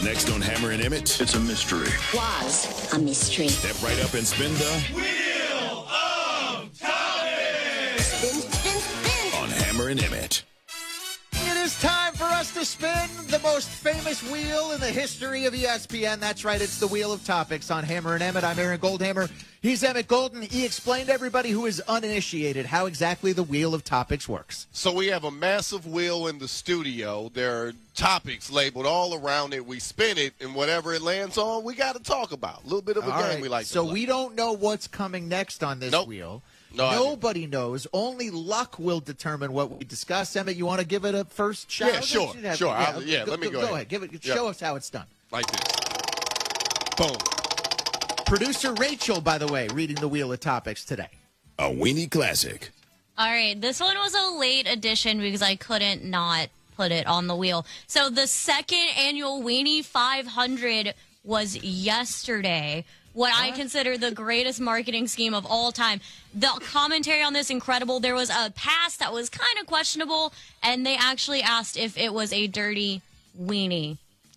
Next on Hammer and Emmett. It's a mystery. Was a mystery. Step right up and spin the Wheel of Topics! Spin, spin, spin. on Hammer and Emmett. It is time for us to spin the most famous wheel in the history of ESPN. That's right, it's the Wheel of Topics on Hammer and Emmett. I'm Aaron Goldhammer. He's Emmett Golden. He explained to everybody who is uninitiated how exactly the Wheel of Topics works. So we have a massive wheel in the studio. There are topics labeled all around it. We spin it, and whatever it lands on, we got to talk about. A little bit of a All game right, we like to so play. we don't know what's coming next on this Nope. wheel. No idea. Nobody knows. Only luck will determine what we discuss. Emmett, you want to give it a first shot? Yeah, sure. Sure. Let me go ahead. Give it. Yeah. Show us how it's done. Like this. Boom. Producer Rachel, by the way, reading the Wheel of Topics today. A weenie classic. All right, this one was a late addition because I couldn't not put it on the wheel. So the second annual Weenie 500 was yesterday. What I consider the greatest marketing scheme of all time. The commentary on this, incredible. There was a pass that was kind of questionable, and they actually asked if it was a dirty weenie.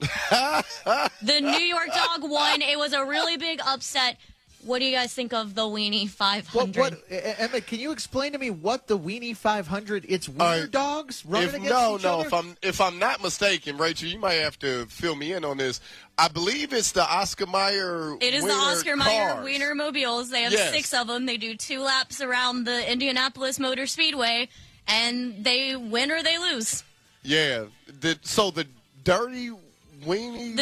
The New York Dog won. It was a really big upset. What do you guys think of the Weenie 500? Emmett, can you explain to me what the Weenie 500? It's wiener dogs running against each other? If I'm not mistaken, Rachel, you might have to fill me in on this. I believe it's the Oscar Mayer. It is the Wiener Oscar Mayer cars. Wiener Mobiles. They have Yes. 6 of them. They do 2 laps around the Indianapolis Motor Speedway, and they win or they lose. Yeah. So the dirty weenie.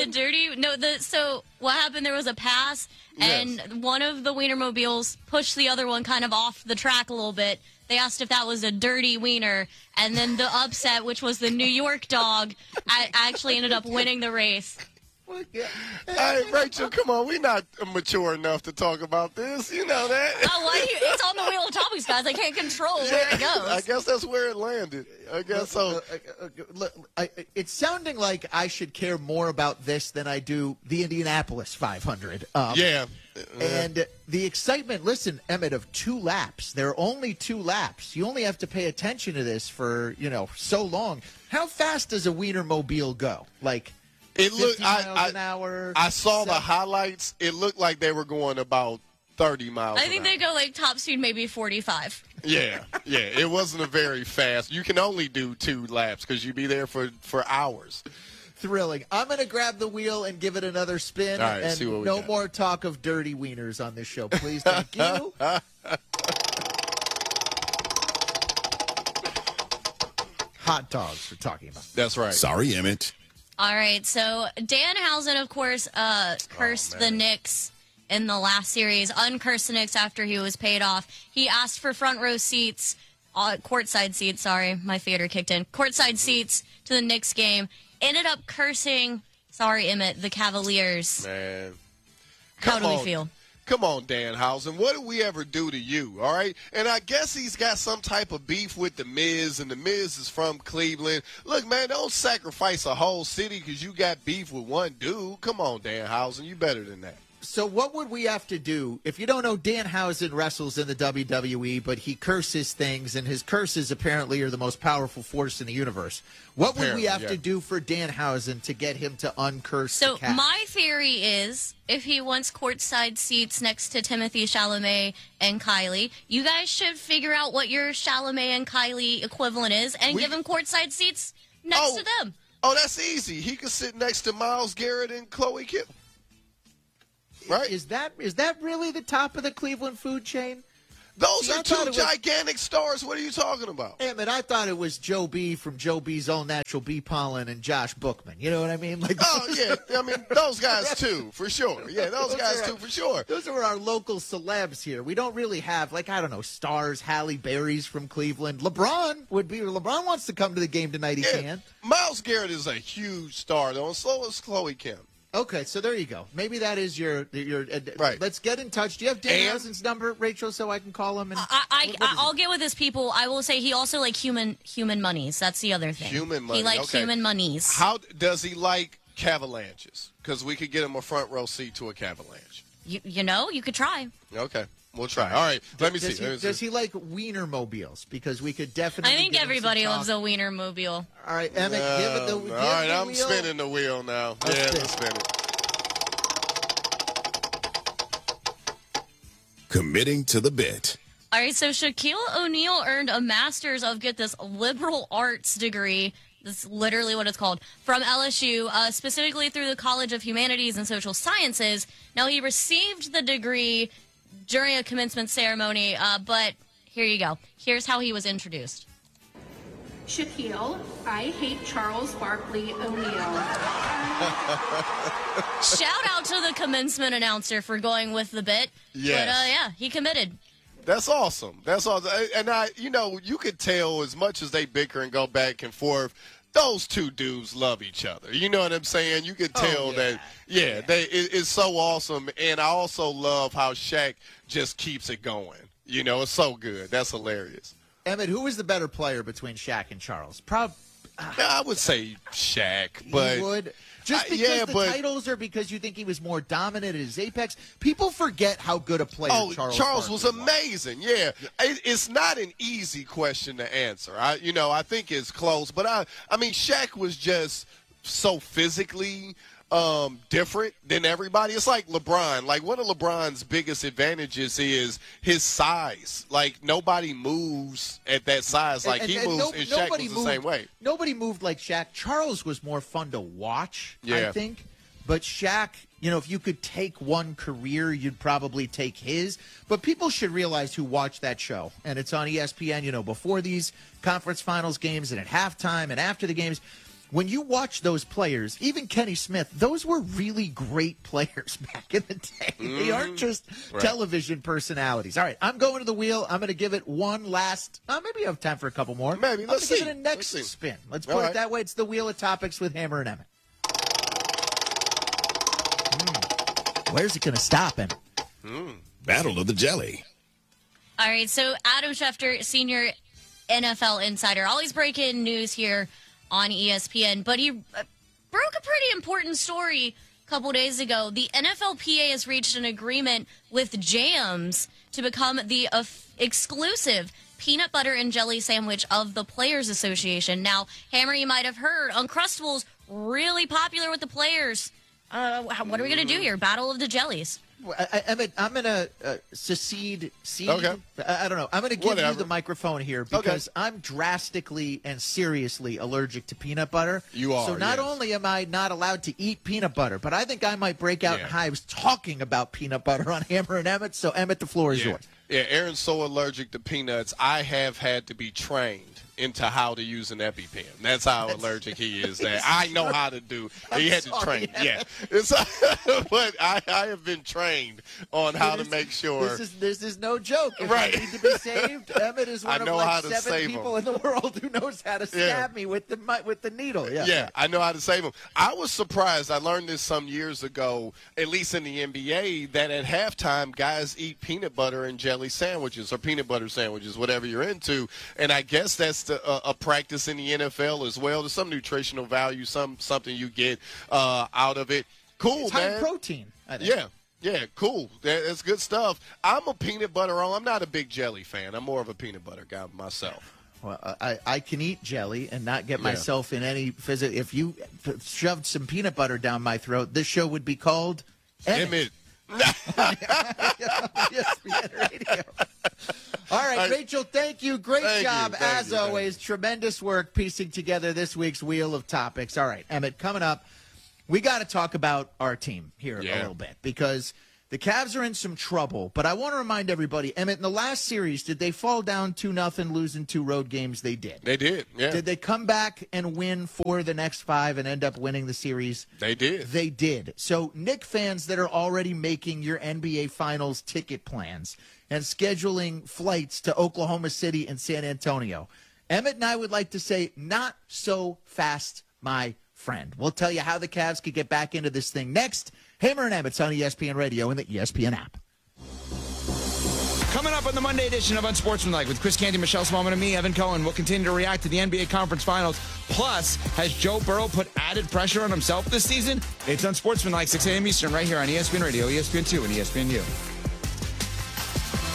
So what happened? There was a pass, and Yes. one of the Wienermobiles pushed the other one kind of off the track a little bit. They asked if that was a dirty wiener, and then the upset, which was the New York Dog, actually ended up winning the race. Hey, Rachel, come on. We're not mature enough to talk about this. You know that. Oh, it's on the Wheel of Topics, guys. I can't control where it goes. I guess that's where it landed. I guess so. It's sounding like I should care more about this than I do the Indianapolis 500. Yeah. And the excitement, listen, Emmett, of 2 laps. There are only 2 laps. You only have to pay attention to this for, so long. How fast does a Wienermobile go? Like, It looked. 50 miles an hour? I saw the 70? highlights. It looked like they were going about 30 miles. I think an they hour. go like top speed, maybe 45. Yeah. It wasn't a very fast. You can only do 2 laps because you'd be there for hours. Thrilling. I'm going to grab the wheel and give it another spin. All right, and see what we no got. more talk of dirty wieners on this show, please. Thank you. Hot dogs we're talking about. That's right. Sorry, Emmett. All right, so Danhausen, of course, cursed the Knicks in the last series, uncursed the Knicks after he was paid off. He asked for front row seats, courtside seats, sorry, my theater kicked in, courtside seats to the Knicks game, ended up cursing, sorry, Emmett, the Cavaliers. Man. How do we on. feel? Come on, Danhausen. What did we ever do to you, all right? And I guess he's got some type of beef with The Miz, and The Miz is from Cleveland. Look, man, don't sacrifice a whole city because you got beef with one dude. Come on, Danhausen. You better than that. So what would we have to do? If you don't know, Danhausen wrestles in the WWE, but he curses things, and his curses apparently are the most powerful force in the universe. What would we Apparently, have yeah. to do for Danhausen to get him to uncurse So the Cavs? my theory is if he wants courtside seats next to Timothy Chalamet and Kylie, you guys should figure out what your Chalamet and Kylie equivalent is and give him courtside seats next to them. Oh, that's easy. He could sit next to Myles Garrett and Chloe Kittle. Right? Is that really the top of the Cleveland food chain? Those See, I are thought 2 it was- gigantic stars. What are you talking about? Emmett, I thought it was Joe B from Joe B's Own Natural Bee Pollen and Josh Bookman. You know what I mean? Like, Oh, yeah. I mean, those guys, too, for sure. Yeah, those guys, are- too, for sure. Those are our local celebs here. We don't really have, stars, Halle Berry's from Cleveland. LeBron wants to come to the game tonight. He Yeah. can. Myles Garrett is a huge star, though, and so is Chloe Kim. Okay, so there you go. Maybe that is your Right. Let's get in touch. Do you have Danhausen's number, Rachel, so I can call him? And I'll get with his people. I will say he also like human monies. That's the other thing. Human money. He likes Okay. human monies. How does he like Cavalanches? Because we could get him a front row seat to a Cavalanche. You could try. Okay. We'll try. All right. Let me see. Does he like Wienermobiles? Because we could definitely. I think everybody loves a Wienermobile. All right, Emmett, give it the all right, I'm wheel. spinning the wheel now. Let's spin it. Committing to the bit. All right, so Shaquille O'Neal earned a master's of, get this, liberal arts degree. That's literally what it's called, from LSU, specifically through the College of Humanities and Social Sciences. Now, he received the degree during a commencement ceremony, but here you go. Here's how he was introduced. Shaquille, I hate Charles Barkley O'Neal. Shout out to the commencement announcer for going with the bit. Yes. But, yeah, he committed. That's awesome. That's awesome. And you could tell as much as they bicker and go back and forth, those two dudes love each other. You know what I'm saying? You could tell it's so awesome. And I also love how Shaq just keeps it going. You know, it's so good. That's hilarious. Emmett, who was the better player between Shaq and Charles? I would say Shaq, but you would. Just because titles, or because you think he was more dominant at his apex? People forget how good a player Charles was amazing. Yeah. It's not an easy question to answer. I think it's close, but I mean, Shaq was just so physically different than everybody. It's like LeBron. Like, one of LeBron's biggest advantages is his size. Like, nobody moves at that size like he moves, and Shaq was the same way. Nobody moved like Shaq. Charles was more fun to watch, I think. But Shaq, if you could take one career, you'd probably take his. But people should realize who watched that show. And it's on ESPN, before these conference finals games and at halftime and after the games. When you watch those players, even Kenny Smith, those were really great players back in the day. They aren't just television personalities. All right, I'm going to the wheel. I'm going to give it one last. Maybe you have time for a couple more. Maybe. Let's see. Give it a next spin. Let's put it that way. It's the Wheel of Topics with Hammer and Emmett. Where's it going to stop, Emmett? Battle of the Jelly. All right, so Adam Schefter, senior NFL insider, always breaking news here on ESPN, but he broke a pretty important story a couple days ago. The NFLPA has reached an agreement with Jams to become the exclusive peanut butter and jelly sandwich of the Players Association. Now, Hammer, you might have heard, Uncrustables really popular with the players. What are we going to do here? Battle of the Jellies. I'm going to secede. Okay. I don't know. I'm going to give you the microphone here because I'm drastically and seriously allergic to peanut butter. You are. So not only am I not allowed to eat peanut butter, but I think I might break out in hives talking about peanut butter on Hammer and Emmett. So, Emmett, the floor is yours. Yeah, Aaron's so allergic to peanuts, I have had to be trained into how to use an EpiPen. That's how allergic he is. That I know how to do. He had to train. Yeah. But I have been trained on how to make sure. This is no joke. If right. I need to be saved, Emmett is one of like 7 people in the world who knows how to stab me with the needle. Yeah, I know how to save him. I was surprised. I learned this some years ago, at least in the NBA, that at halftime, guys eat peanut butter and jelly sandwiches or peanut butter sandwiches, whatever you're into. And I guess that's a practice in the NFL as well. There's some nutritional value, something you get out of it. Cool, it's man. High protein, I think. Yeah, cool. That's good stuff. I'm a peanut butter I'm not a big jelly fan. I'm more of a peanut butter guy myself. Well, I can eat jelly and not get myself in any physical. If you shoved some peanut butter down my throat, this show would be called Emmett. ESPN Radio. All right, Rachel, thank you. Great job, as always. Tremendous work piecing together this week's Wheel of Topics. All right, Emmett, coming up, we got to talk about our team here a little bit because the Cavs are in some trouble. But I want to remind everybody, Emmett, in the last series, did they fall down 2-0, losing 2 road games? They did. They did, yeah. Did they come back and win 4 of the next 5 and end up winning the series? They did. They did. So, Knick fans that are already making your NBA Finals ticket plans and scheduling flights to Oklahoma City and San Antonio, Emmett and I would like to say, not so fast, my friend. We'll tell you how the Cavs could get back into this thing next. Hammer and Emmett's on ESPN Radio and the ESPN app. Coming up on the Monday edition of Unsportsmanlike with Chris Canty, Michelle Smallman, and me, Evan Cohen. We'll continue to react to the NBA Conference Finals. Plus, has Joe Burrow put added pressure on himself this season? It's Unsportsmanlike, 6 a.m. Eastern, right here on ESPN Radio, ESPN2, and ESPNU.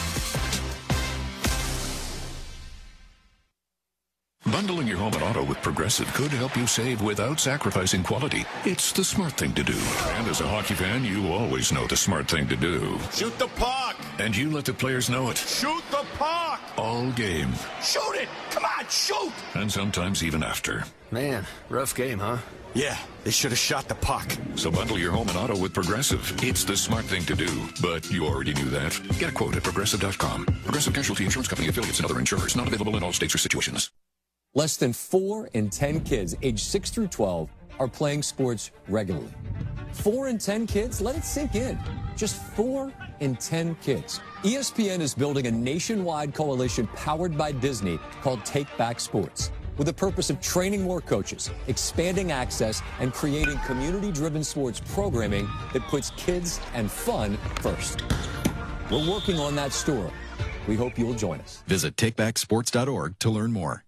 home and auto with Progressive could help you save without sacrificing quality. It's the smart thing to do. And as a hockey fan, you always know the smart thing to do. Shoot the puck! And you let the players know it. Shoot the puck! All game. Shoot it! Come on, shoot! And sometimes even after. Man, rough game, huh? Yeah, they should have shot the puck. So bundle your home and auto with Progressive. It's the smart thing to do. But you already knew that. Get a quote at Progressive.com. Progressive Casualty Insurance Company affiliates and other insurers. Not available in all states or situations. Less than 4 in 10 kids aged 6 through 12 are playing sports regularly. 4 in 10 kids? Let it sink in. Just 4 in 10 kids. ESPN is building a nationwide coalition powered by Disney called Take Back Sports, with the purpose of training more coaches, expanding access, and creating community-driven sports programming that puts kids and fun first. We're working on that story. We hope you'll join us. Visit takebacksports.org to learn more.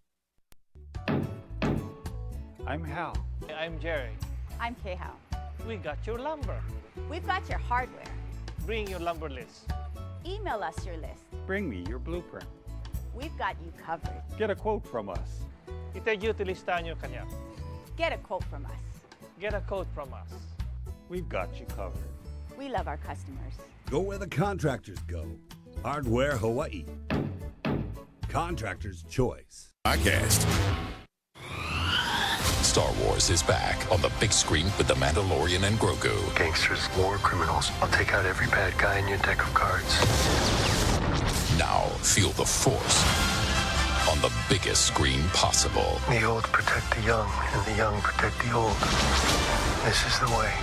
I'm Hal. I'm Jerry. I'm Kay-Hao. We got your lumber. We've got your hardware. Bring your lumber list. Email us your list. Bring me your blueprint. We've got you covered. Get a quote from us. Itagyuti listahan nyo kanya. Get a quote from us. Get a quote from us. We've got you covered. We love our customers. Go where the contractors go. Hardware Hawaii. Contractor's choice. Podcast. Star Wars is back on the big screen with The Mandalorian and Grogu. Gangsters, war criminals. I'll take out every bad guy in your deck of cards. Now feel the Force on the biggest screen possible. The old protect the young, and the young protect the old. This is the way.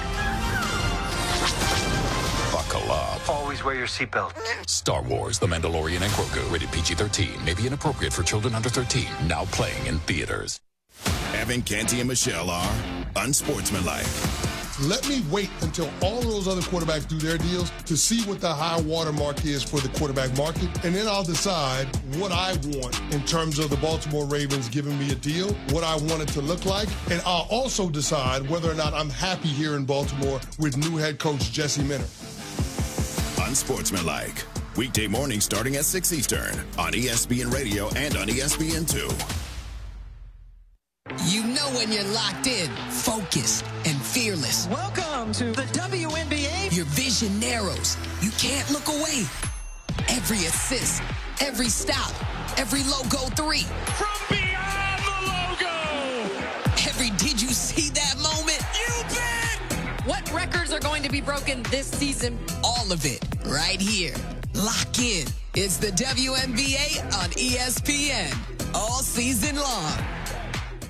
Buckle up. Always wear your seatbelt. Star Wars, The Mandalorian and Grogu. Rated PG-13. May be inappropriate for children under 13. Now playing in theaters. Evan, Canty, and Michelle are unsportsmanlike. Let me wait until all those other quarterbacks do their deals to see what the high watermark is for the quarterback market, and then I'll decide what I want in terms of the Baltimore Ravens giving me a deal, what I want it to look like, and I'll also decide whether or not I'm happy here in Baltimore with new head coach Jesse Minter. Unsportsmanlike. Weekday mornings starting at 6 Eastern on ESPN Radio and on ESPN2. You know when you're locked in, focused, and fearless. Welcome to the WNBA. Your vision narrows. You can't look away. Every assist, every stop, every logo 3. From beyond the logo! Every did you see that moment? You bet! What records are going to be broken this season? All of it, right here. Lock in. It's the WNBA on ESPN. All season long.